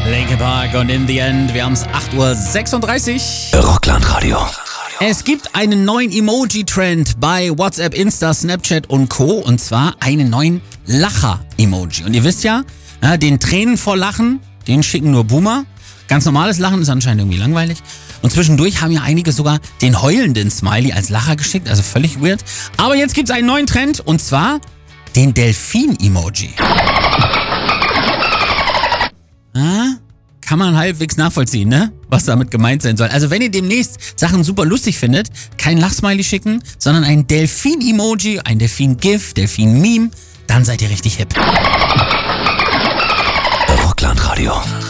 Linkin Park und In the End, wir haben es 8:36 Uhr. Rockland-Radio. Es gibt einen neuen Emoji-Trend bei WhatsApp, Insta, Snapchat und Co. Und zwar einen neuen Lacher-Emoji. Und ihr wisst ja, den Tränen vor Lachen, den schicken nur Boomer. Ganz normales Lachen ist anscheinend irgendwie langweilig. Und zwischendurch haben ja einige sogar den heulenden Smiley als Lacher geschickt, also völlig weird. Aber jetzt gibt's einen neuen Trend und zwar den Delfin-Emoji. Kann man halbwegs nachvollziehen, ne? Was damit gemeint sein soll. Also wenn ihr demnächst Sachen super lustig findet, kein Lachsmiley schicken, sondern ein Delfin-Emoji, ein Delfin-GIF, Delfin-Meme, dann seid ihr richtig hip. Rockland-Radio.